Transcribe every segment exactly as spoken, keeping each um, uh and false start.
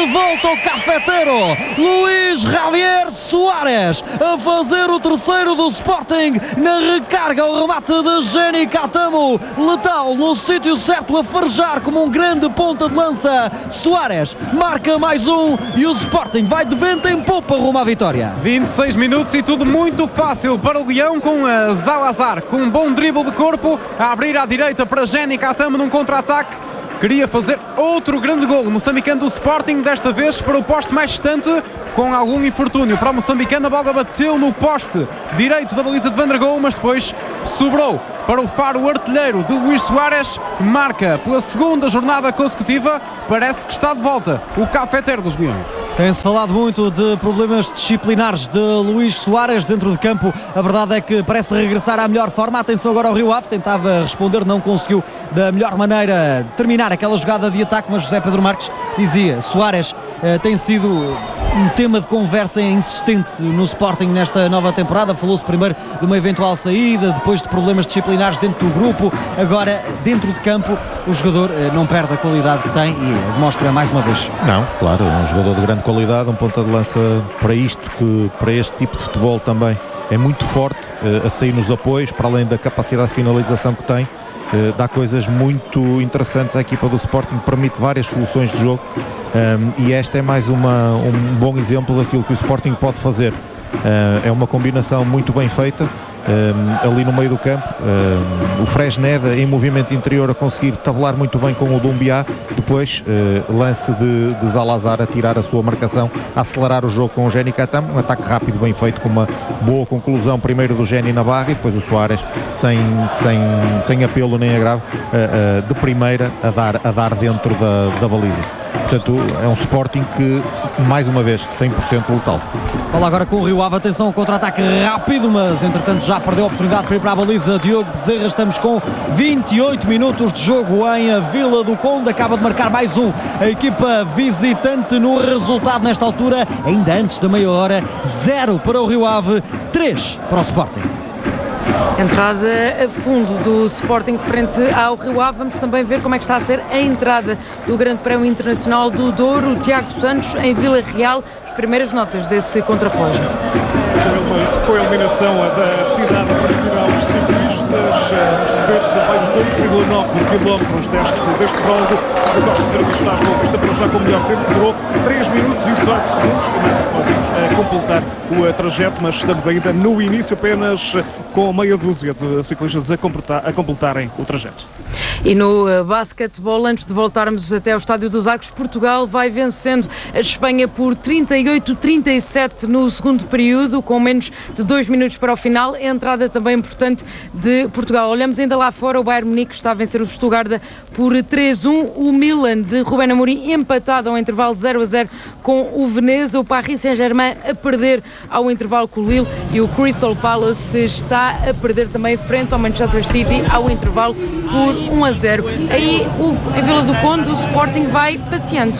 de volta ao cafeteiro. Luís Javier Soares a fazer o terceiro do Sporting na recarga, o remate de Jenny Catamo, letal no sítio certo, a farejar como um grande ponta de lança. Soares marca mais um e o Sporting vai de vento em popa rumo à vitória. vinte e seis minutos e tudo muito fácil para o Leão, com a Zalazar com um bom drible de corpo a abrir à direita para Jenny Catamo num contra-ataque. Queria fazer outro grande golo moçambicano do Sporting, desta vez para o poste mais distante, com algum infortúnio para o moçambicano. A bola bateu no poste direito da baliza de Van der Gool, mas depois sobrou para o Faro, artilheiro de Luís Soares. Marca pela segunda jornada consecutiva, parece que está de volta o cafeteiro dos Leões. Tem-se falado muito de problemas disciplinares de Luís Soares dentro de campo. A verdade é que parece regressar à melhor forma. Atenção agora ao Rio Ave, tentava responder, não conseguiu da melhor maneira terminar aquela jogada de ataque, mas José Pedro Marques dizia, Soares eh, tem sido um tema de conversa insistente no Sporting nesta nova temporada. Falou-se primeiro de uma eventual saída, depois de problemas disciplinares dentro do grupo. Agora, dentro de campo, o jogador eh, não perde a qualidade que tem e demonstra mais uma vez. Não, claro, é um jogador de grande qualidade, um ponta de lança para isto, que para este tipo de futebol também é muito forte, eh, a sair nos apoios, para além da capacidade de finalização que tem, eh, dá coisas muito interessantes à equipa do Sporting, permite várias soluções de jogo, um, e esta é mais uma, um bom exemplo daquilo que o Sporting pode fazer. Uh, é uma combinação muito bem feita. Um, ali no meio do campo, um, o Fresneda em movimento interior a conseguir tabelar muito bem com o Doumbia, depois uh, lance de, de Zalazar a tirar a sua marcação, a acelerar o jogo com o Jenny Catamo, um ataque rápido bem feito com uma boa conclusão primeiro do Jenny na barra e depois o Soares sem, sem, sem apelo nem agravo, uh, uh, de primeira a dar, a dar dentro da, da baliza. Portanto, é um Sporting que, mais uma vez, cem por cento letal. Fala agora com o Rio Ave, atenção ao contra-ataque rápido, mas entretanto já perdeu a oportunidade para ir para a baliza. Diogo Bezerra, estamos com vinte e oito minutos de jogo em Vila do Conde, acaba de marcar mais um a equipa visitante no resultado nesta altura, ainda antes da meia hora, zero para o Rio Ave, três para o Sporting. Entrada a fundo do Sporting frente ao Rio Ave. Vamos também ver como é que está a ser a entrada do Grande Prémio Internacional do Douro. O Tiago Santos em Vila Real. As primeiras notas desse contrarrelógio. Com a eliminação da cidade a partir aos ciclistas, perceber-se a mais dois vírgula nove quilómetros deste, deste prólogo. Eu gosto de ter visto às voltas para já com o melhor tempo, durou três minutos e dezoito segundos, com mais uns pauzinhos a completar o trajeto, mas estamos ainda no início, apenas com meia dúzia de ciclistas a, completar, a completarem o trajeto. E no uh, basquetebol, antes de voltarmos até ao Estádio dos Arcos, Portugal vai vencendo a Espanha por trinta e oito a trinta e sete no segundo período, com menos de dois minutos para o final. A entrada também importante de Portugal. Olhamos ainda lá fora, o Bayern Munique está a vencer o Stuttgart por três a um. O Milan de Rubén Amorim empatado ao intervalo zero a zero com o Veneza. O Paris Saint-Germain a perder ao intervalo com o Lille e o Crystal Palace está a perder também frente ao Manchester City ao intervalo por um a zero. Aí, o, em Vila do Conde, o Sporting vai passeando.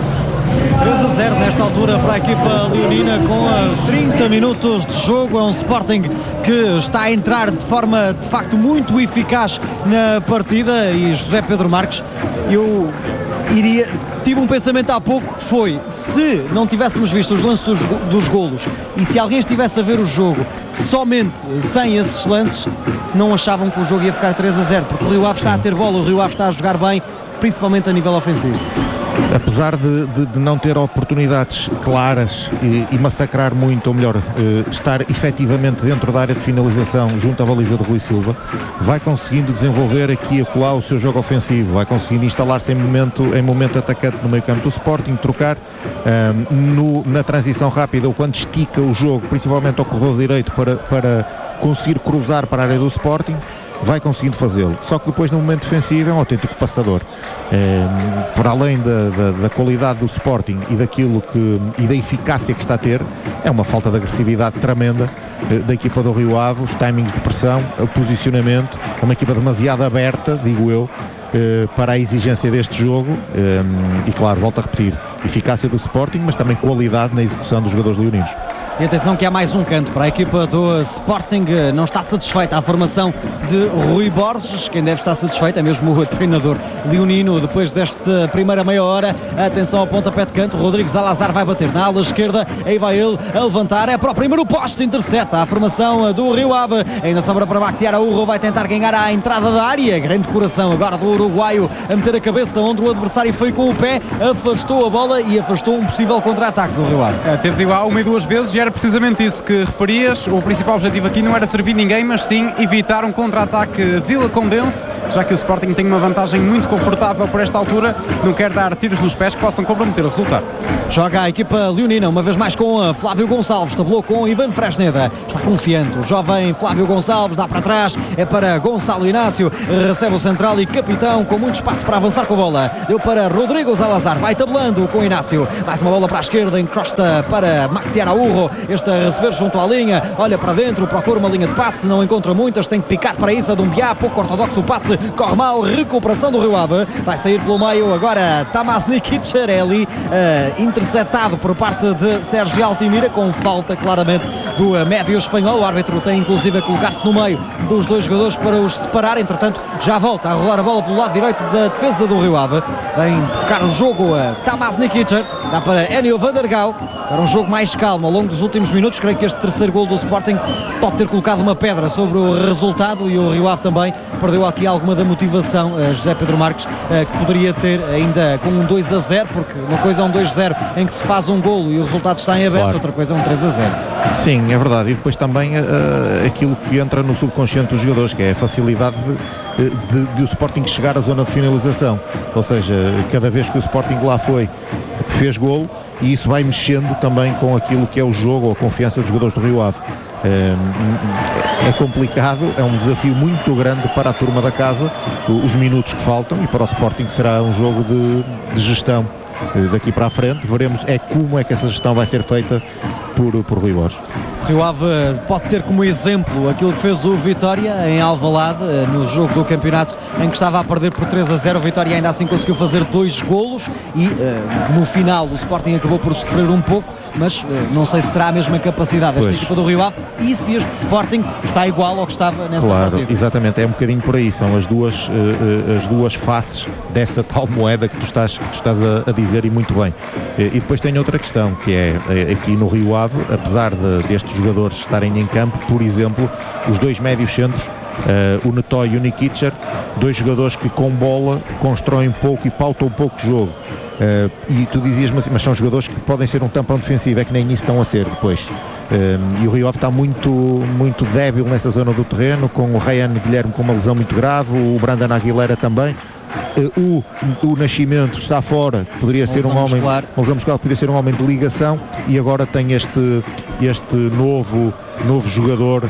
três a zero nesta altura para a equipa leonina, com trinta minutos de jogo. É um Sporting que está a entrar de forma de facto muito eficaz na partida. E José Pedro Marques, eu iria... tive um pensamento há pouco que foi, se não tivéssemos visto os lances dos, dos golos e se alguém estivesse a ver o jogo somente sem esses lances, não achavam que o jogo ia ficar três a zero, porque o Rio Ave está a ter bola, o Rio Ave está a jogar bem, principalmente a nível ofensivo. Apesar de, de, de não ter oportunidades claras e, e massacrar muito, ou melhor, eh, estar efetivamente dentro da área de finalização junto à baliza de Rui Silva, vai conseguindo desenvolver aqui e acolá o seu jogo ofensivo, vai conseguindo instalar-se em momento, em momento atacante no meio campo do Sporting, trocar um, no, na transição rápida, ou quando estica o jogo, principalmente ao corredor direito, para, para conseguir cruzar para a área do Sporting, vai conseguindo fazê-lo, só que depois no momento defensivo é um autêntico passador. É, por além da, da, da qualidade do Sporting e daquilo que, e da eficácia que está a ter, é uma falta de agressividade tremenda eh, da equipa do Rio Ave, os timings de pressão, o posicionamento, é uma equipa demasiado aberta, digo eu, eh, para a exigência deste jogo, eh, e claro, volto a repetir, eficácia do Sporting, mas também qualidade na execução dos jogadores leoninos. E atenção que há mais um canto para a equipa do Sporting. Não está satisfeita a formação de Rui Borges. Quem deve estar satisfeito é mesmo o treinador leonino. Depois desta primeira meia hora, atenção ao pontapé de canto. Rodrigo Salazar vai bater na ala esquerda. Aí vai ele a levantar. É para o primeiro posto. Intercepta a formação do Rio Ave. Ainda sobra para Maxi Araújo. Vai tentar ganhar à entrada da área. Grande coração agora do uruguaio a meter a cabeça onde o adversário foi com o pé. Afastou a bola e afastou um possível contra-ataque do Rio Ave. É, teve de ir lá uma e duas vezes e era precisamente isso que referias. O principal objetivo aqui não era servir ninguém, mas sim evitar um contra-ataque vilacondense, já que o Sporting tem uma vantagem muito confortável por esta altura, não quer dar tiros nos pés que possam comprometer o resultado. Joga a equipa leonina, uma vez mais com Flávio Gonçalves, tabelou com Ivan Fresneda, está confiante, o jovem Flávio Gonçalves dá para trás, é para Gonçalo Inácio, recebe o central e capitão com muito espaço para avançar com a bola, deu para Rodrigo Salazar, vai tabelando com Inácio, mais uma bola para a esquerda, encosta para Maxi Araújo, este a receber junto à linha, olha para dentro, procura uma linha de passe, não encontra muitas, tem que picar para isso, a Dumbiá, pouco ortodoxo o passe, corre mal, recuperação do Rio Ave, vai sair pelo meio agora Tamás Nikic, é ali uh, interceptado por parte de Sérgio Altimira, com falta claramente do médio espanhol, o árbitro tem inclusive a colocar-se no meio dos dois jogadores para os separar, entretanto já volta a rolar a bola pelo lado direito da defesa do Rio Ave, vem tocar o jogo a Tamás Nikic, dá para Enio van der Gouw, para um jogo mais calmo ao longo dos últimos minutos. Creio que este terceiro gol do Sporting pode ter colocado uma pedra sobre o resultado e o Rio Ave também perdeu aqui alguma da motivação, uh, José Pedro Marques, uh, que poderia ter ainda com um dois a zero, porque uma coisa é um dois a zero em que se faz um golo e o resultado está em aberto, claro. Outra coisa é um três a zero. Sim, é verdade, e depois também uh, aquilo que entra no subconsciente dos jogadores, que é a facilidade de, de, de o Sporting chegar à zona de finalização, ou seja, cada vez que o Sporting lá foi, fez golo, e isso vai mexendo também com aquilo que é o jogo ou a confiança dos jogadores do Rio Ave. É complicado, é um desafio muito grande para a turma da casa, os minutos que faltam, e para o Sporting será um jogo de, de gestão daqui para a frente. Veremos é como é que essa gestão vai ser feita por, por Rui Borges. Rio Ave pode ter como exemplo aquilo que fez o Vitória em Alvalade no jogo do campeonato em que estava a perder por três a zero. O Vitória ainda assim conseguiu fazer dois golos e uh, no final o Sporting acabou por sofrer um pouco, mas uh, não sei se terá a mesma capacidade esta equipa do Rio Ave e se este Sporting está igual ao que estava nessa claro, partida. Exatamente, é um bocadinho por aí, são as duas, uh, uh, as duas faces dessa tal moeda que tu estás, que tu estás a, a dizer, e muito bem. E, e depois tem outra questão, que é aqui no Rio Ave, apesar de, destes jogadores estarem em campo, por exemplo, os dois médios centros, uh, o Netói e o Nikic, dois jogadores que com bola constroem pouco e pautam um pouco de jogo. Uh, e tu dizias, mas, mas são jogadores que podem ser um tampão defensivo, é que nem isso estão a ser depois. Uh, e o Rio Ave está muito, muito débil nessa zona do terreno, com o Ryan Guilherme com uma lesão muito grave, o Brandon Aguilera também. Uh, o, o Nascimento está fora, poderia ser um homem, lesão muscular, poderia ser um homem de ligação, e agora tem este, este novo, novo jogador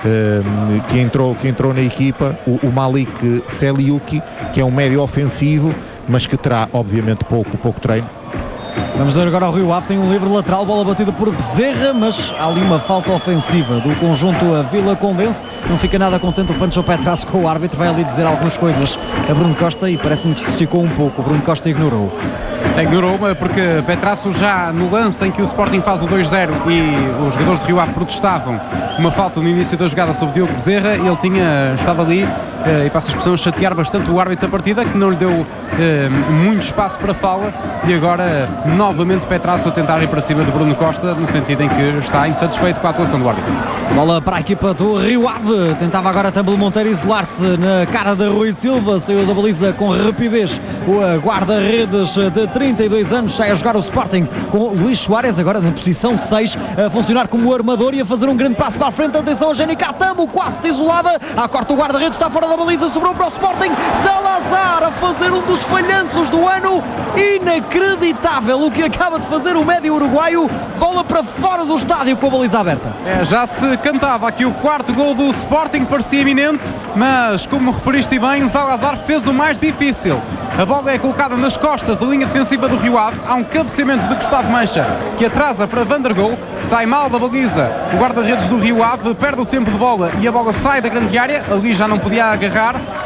uh, que, entrou, que entrou na equipa, o, o Malik Seliuki, que é um médio ofensivo, mas que terá obviamente pouco, pouco treino. Vamos ver agora o Rio Ave, tem um livre lateral, bola batida por Bezerra, mas há ali uma falta ofensiva do conjunto vilacondense. Não fica nada contente o Pancho Petrasso com o árbitro, vai ali dizer algumas coisas a Bruno Costa e parece-me que se esticou um pouco. O Bruno Costa ignorou. Ignorou porque Petrasso, já no lance em que o Sporting faz o dois a zero e os jogadores do Rio Ave protestavam uma falta no início da jogada sobre Diogo Bezerra, ele tinha estado ali eh, e passa a expressão a chatear bastante o árbitro da partida, que não lhe deu eh, muito espaço para fala, e agora novamente Petrasso a tentar ir para cima de Bruno Costa, no sentido em que está insatisfeito com a atuação do árbitro. Bola para a equipa do Rio Ave, tentava agora Tambel Monteiro isolar-se na cara de Rui Silva, saiu da baliza com rapidez o guarda-redes de trinta e dois anos, sai a jogar o Sporting com Luís Soares agora na posição seis, a funcionar como armador e a fazer um grande passo para a frente. Atenção a Jenny Catamo, quase isolada, a corta o guarda-redes, está fora da baliza, sobrou para o Sporting, Salazar a fazer um dos falhanços do ano, inacreditável o que acaba de fazer o médio uruguaio, bola para fora do estádio com a baliza aberta. É, já se cantava aqui o quarto gol do Sporting, parecia iminente, mas como referiste bem, Salazar fez o mais difícil. A bola é colocada nas costas da linha defensiva do Rio Ave, há um cabeceamento de Gustavo Mancha que atrasa para Van der Gouw, sai mal da baliza o guarda-redes do Rio Ave, perde o tempo de bola e a bola sai da grande área, ali já não podia agarrar.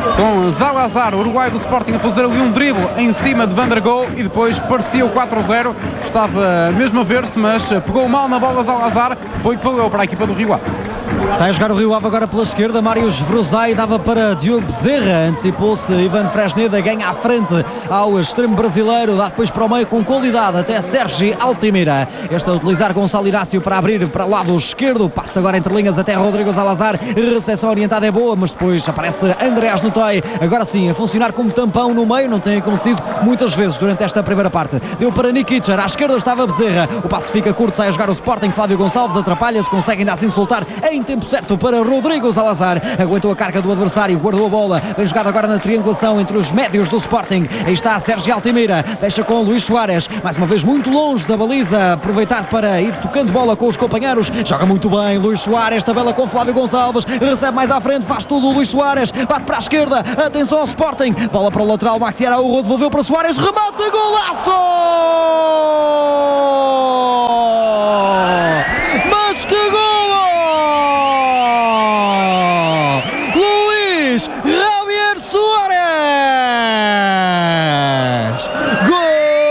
com Salazar, o uruguai do Sporting, a fazer ali um drible em cima de Van der Gool e depois parecia o quatro a zero, estava mesmo a ver-se, mas pegou mal na bola Salazar, foi que valeu para a equipa do Rio Ave. Sai a jogar o Rio Ave agora pela esquerda, Marius Vruzai dava para Diogo Bezerra, antecipou-se Ivan Fresneda, ganha à frente ao extremo brasileiro, dá depois para o meio com qualidade até Sérgio Altimira, este a utilizar Gonçalo Inácio para abrir para o lado esquerdo, passa agora entre linhas até Rodrigo Salazar, recepção orientada é boa, mas depois aparece Andreas Notoi, agora sim a funcionar como tampão no meio, não tem acontecido muitas vezes durante esta primeira parte, deu para Nikicher, à esquerda estava Bezerra, o passe fica curto, sai a jogar o Sporting, Flávio Gonçalves atrapalha-se, consegue ainda assim soltar em tempo certo para Rodrigo Salazar, aguentou a carga do adversário, guardou a bola, vem jogado agora na triangulação entre os médios do Sporting, aí está Sérgio Altimira, deixa com Luís Soares, mais uma vez muito longe da baliza, aproveitar para ir tocando bola com os companheiros, joga muito bem Luís Soares, tabela com Flávio Gonçalves, recebe mais à frente, faz tudo o Luís Soares, bate para a esquerda, atenção ao Sporting, bola para o lateral, Maxi Araújo devolveu para Soares, remate, golaço!